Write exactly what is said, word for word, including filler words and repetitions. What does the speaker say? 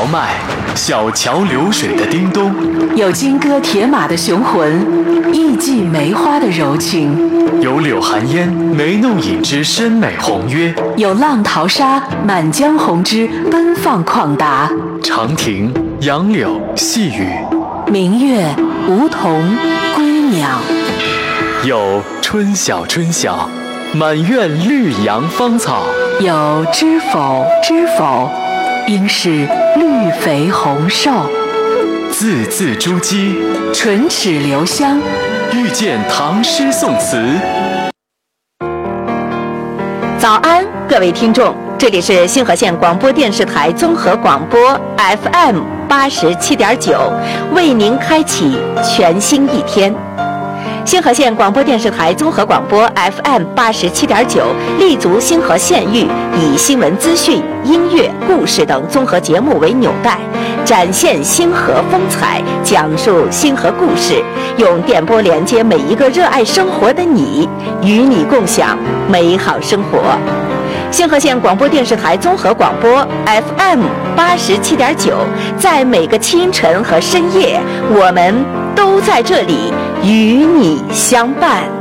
豪迈，小桥流水的叮咚， 有金戈铁马的雄浑，艺伎梅花的柔情， 有柳寒烟眉弄影之深美宏约， 有浪淘沙满江红之奔放旷达。 长亭、杨柳、细雨， 明月、梧桐、归鸟， 有春晓春晓，满院绿杨芳草， 有知否知否，应是绿肥红瘦， 字字珠玑， 唇齿留香， 遇见唐诗宋词。 早安，各位听众，这里是星河县广播电视台综合广播 F M 八十七点九，为您开启全新一天。星河县广播电视台综合广播 F M 八十七点九，立足星河县域，以新闻资讯、音乐、故事等综合节目为纽带，展现星河风采，讲述星河故事，用电波连接每一个热爱生活的你，与你共享美好生活。星河县广播电视台综合广播 F M 八十七点九，在每个清晨和深夜，我们都在这里与你相伴。